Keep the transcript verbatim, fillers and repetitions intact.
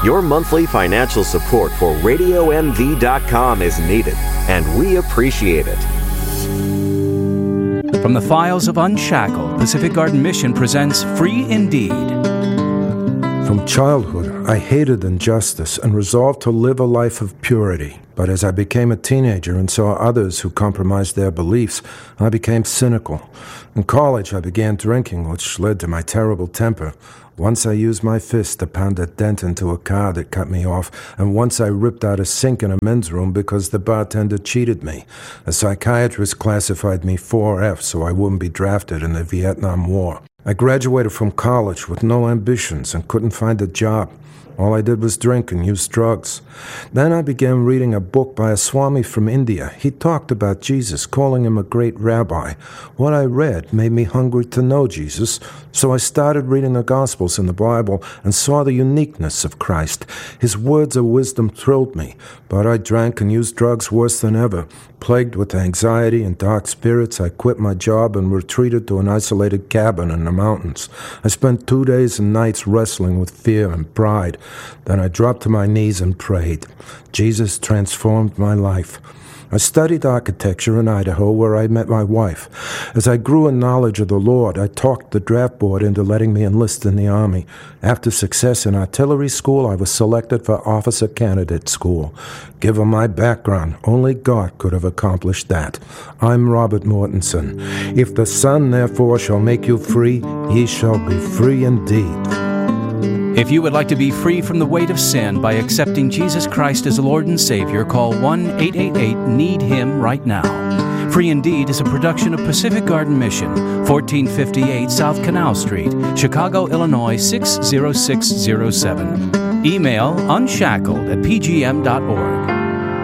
Your monthly financial support for radio m v dot com is needed, and we appreciate it. From the files of Unshackled, Pacific Garden Mission presents Free Indeed. From childhood, I hated injustice and resolved to live a life of purity. But as I became a teenager and saw others who compromised their beliefs, I became cynical. In college, I began drinking, which led to my terrible temper. Once I used my fist to pound a dent into a car that cut me off, and once I ripped out a sink in a men's room because the bartender cheated me. A psychiatrist classified me four F so I wouldn't be drafted in the Vietnam War. I graduated from college with no ambitions and couldn't find a job. All I did was drink and use drugs. Then I began reading a book by a Swami from India. He talked about Jesus, calling him a great rabbi. What I read made me hungry to know Jesus, so I started reading the Gospels in the Bible and saw the uniqueness of Christ. His words of wisdom thrilled me, but I drank and used drugs worse than ever. Plagued with anxiety and dark spirits, I quit my job and retreated to an isolated cabin in the mountains. I spent two days and nights wrestling with fear and pride. Then I dropped to my knees and prayed. Jesus transformed my life. I studied architecture in Idaho, where I met my wife. As I grew in knowledge of the Lord, I talked the draft board into letting me enlist in the Army. After success in artillery school, I was selected for officer candidate school. Given my background, only God could have accomplished that. I'm Robert Mortensen. If the Son, therefore, shall make you free, ye shall be free indeed. If you would like to be free from the weight of sin by accepting Jesus Christ as Lord and Savior, call one eight eight eight need him right now. Free Indeed is a production of Pacific Garden Mission, fourteen fifty-eight South Canal Street, Chicago, Illinois six zero six zero seven. Email unshackled at p g m dot org.